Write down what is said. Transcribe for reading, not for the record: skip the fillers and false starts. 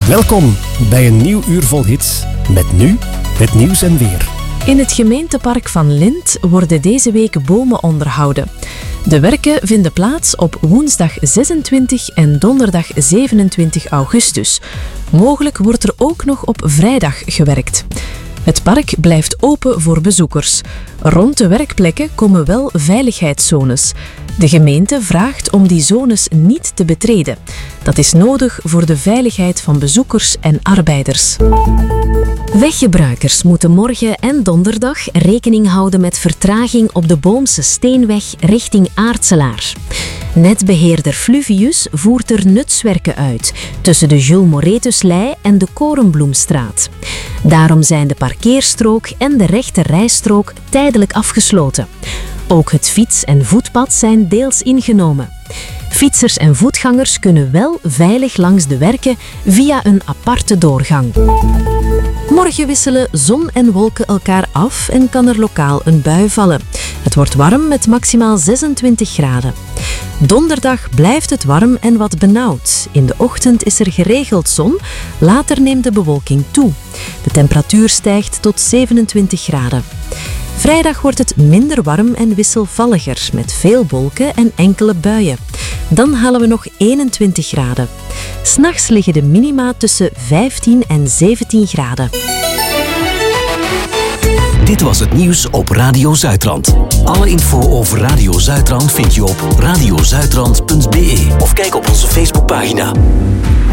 Welkom bij een nieuw uur vol hits. Met nu het nieuws en weer. In het gemeentepark van Lint worden deze week bomen onderhouden. De werken vinden plaats op woensdag 26 en donderdag 27 augustus. Mogelijk wordt er ook nog op vrijdag gewerkt. Het park blijft open voor bezoekers. Rond de werkplekken komen wel veiligheidszones. De gemeente vraagt om die zones niet te betreden. Dat is nodig voor de veiligheid van bezoekers en arbeiders. Weggebruikers moeten morgen en donderdag rekening houden met vertraging op de Boomse Steenweg richting Aartselaar. Netbeheerder Fluvius voert er nutswerken uit tussen de Jules Moretuslei en de Korenbloemstraat. Daarom zijn de parkeerstrook en de rechte rijstrook tijdelijk afgesloten. Ook het fiets- en voetpad zijn deels ingenomen. Fietsers en voetgangers kunnen wel veilig langs de werken via een aparte doorgang. Morgen wisselen zon en wolken elkaar af en kan er lokaal een bui vallen. Het wordt warm met maximaal 26 graden. Donderdag blijft het warm en wat benauwd. In de ochtend is er geregeld zon, later neemt de bewolking toe. De temperatuur stijgt tot 27 graden. Vrijdag wordt het minder warm en wisselvalliger, met veel wolken en enkele buien. Dan halen we nog 21 graden. 's Nachts liggen de minima tussen 15 en 17 graden. Dit was het nieuws op Radio Zuidrand. Alle info over Radio Zuidrand vind je op radiozuidrand.be of kijk op onze Facebookpagina.